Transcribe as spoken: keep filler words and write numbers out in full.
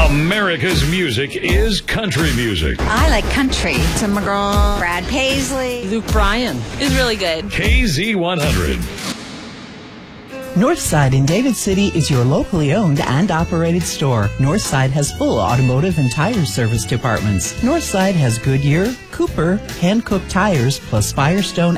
America's music is country music. I like country. Tim McGraw, Brad Paisley, Luke Bryan is really good. K Z one hundred. Northside in David City is your locally owned and operated store. Northside has full automotive and tire service departments. Northside has Goodyear, Cooper, hand-cooked tires, plus Firestone